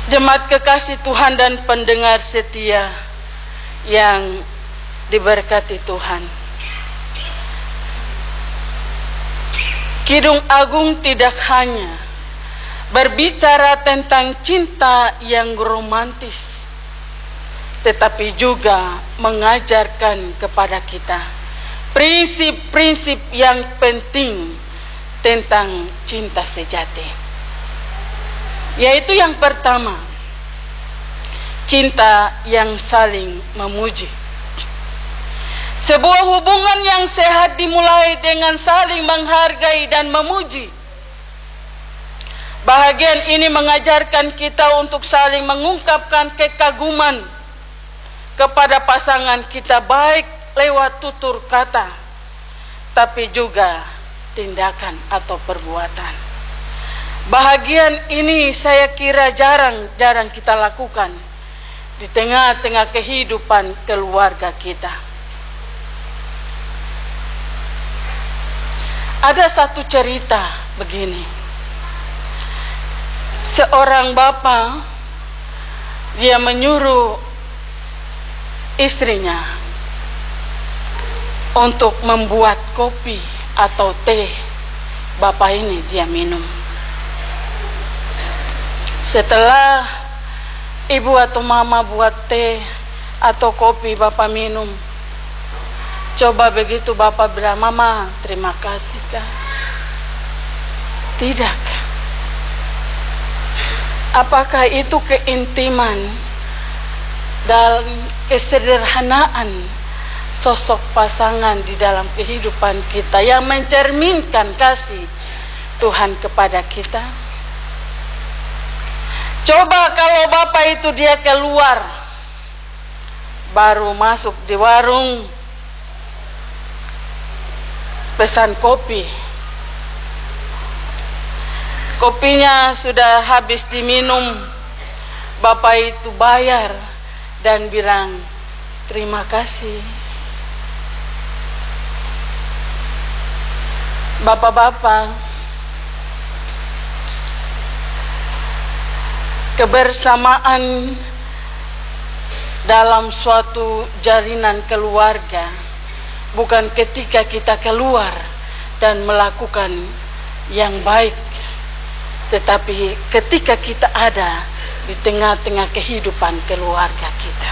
Jemaat kekasih Tuhan dan pendengar setia yang diberkati Tuhan, Kidung Agung tidak hanya berbicara tentang cinta yang romantis, tetapi juga mengajarkan kepada kita prinsip-prinsip yang penting tentang cinta sejati. Yaitu yang pertama, cinta yang saling memuji. Sebuah hubungan yang sehat dimulai dengan saling menghargai dan memuji. Bahagian ini mengajarkan kita untuk saling mengungkapkan kekaguman kepada pasangan kita, baik lewat tutur kata, tapi juga tindakan atau perbuatan. Bahagian ini saya kira jarang kita lakukan di tengah-tengah kehidupan keluarga kita. Ada satu cerita begini. Seorang bapak, dia menyuruh istrinya untuk membuat kopi atau teh. Bapak ini dia minum. Setelah ibu atau mama buat teh atau kopi, bapak minum. Coba begitu bapak bilang, "Mama, terima kasih kah?" Tidak. Apakah itu keintiman dan kesederhanaan sosok pasangan di dalam kehidupan kita yang mencerminkan kasih Tuhan kepada kita? Coba kalau bapak itu dia keluar, baru masuk di warung, pesan kopi. Kopinya sudah habis diminum, bapak itu bayar dan bilang, "Terima kasih." Bapak-bapak, kebersamaan dalam suatu jalinan keluarga bukan ketika kita keluar dan melakukan yang baik, tetapi ketika kita ada di tengah-tengah kehidupan keluarga kita.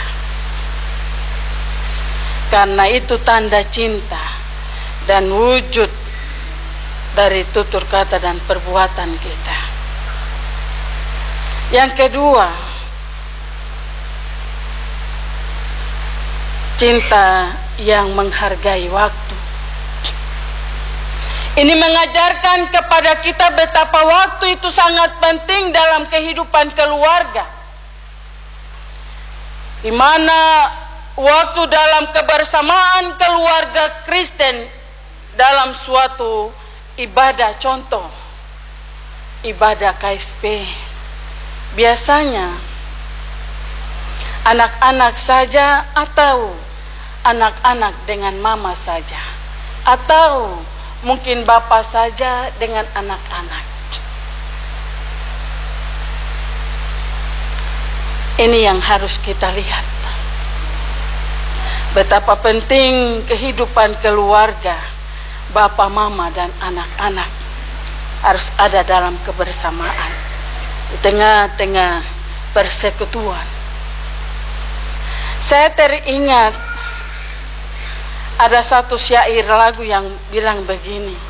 Karena itu tanda cinta dan wujud dari tutur kata dan perbuatan kita. Yang kedua, cinta yang menghargai waktu. Ini mengajarkan kepada kita betapa waktu itu sangat penting dalam kehidupan keluarga, di mana waktu dalam kebersamaan keluarga Kristen dalam suatu ibadah, contoh ibadah KSP, biasanya anak-anak saja atau anak-anak dengan mama saja, atau mungkin bapak saja dengan anak-anak. Ini yang harus kita lihat, betapa penting kehidupan keluarga, bapak, mama, dan anak-anak harus ada dalam kebersamaan di tengah-tengah persekutuan. Saya teringat ada satu syair lagu yang bilang begini,